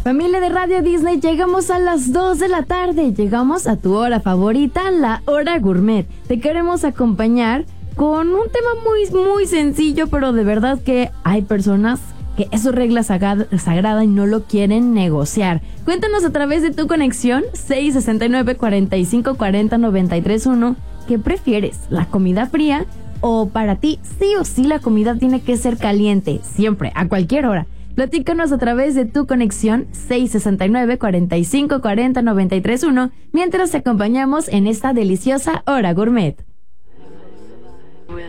Familia de Radio Disney, llegamos a las 2 de la tarde. Llegamos a tu hora favorita, la hora gourmet. Te queremos acompañar con un tema muy sencillo, pero de verdad que hay personas que es su regla sagrada y no lo quieren negociar. Cuéntanos a través de tu conexión 669-4540-931. ¿Qué prefieres? ¿La comida fría? ¿O para ti sí o sí la comida tiene que ser caliente? Siempre, a cualquier hora. Platícanos a través de tu conexión 669-4540-931 mientras te acompañamos en esta deliciosa hora gourmet.